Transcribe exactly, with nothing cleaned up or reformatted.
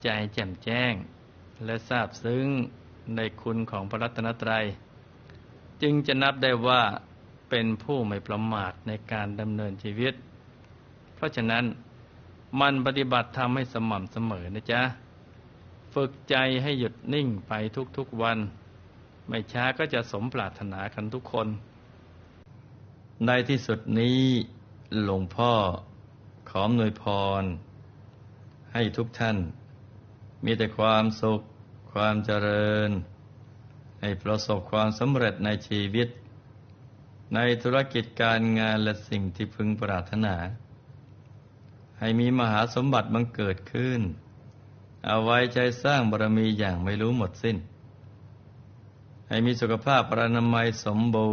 ใจแจ่มแจ้งและซาบซึ้งในคุณของพระรัตนตรัยจึงจะนับได้ว่าเป็นผู้ไม่ประมาทในการดำเนินชีวิตเพราะฉะนั้นมันปฏิบัติธรรมให้สม่ำเสมอนะจ๊ะฝึกใจให้หยุดนิ่งไปทุกๆวันไม่ช้าก็จะสมปรารถนากันทุกคนในที่สุดนี้หลวงพ่อขออำนวยพรให้ทุกท่านมีแต่ความสุขความเจริญให้ประสบความสำเร็จในชีวิตในธุรกิจการงานและสิ่งที่พึงปรารถนาให้มีมหาสมบัติบังเกิดขึ้นเอาไว้ใจสร้างบารมีอย่างไม่รู้หมดสิ้นให้มีสุขภาพอนามัยสมบูรณ์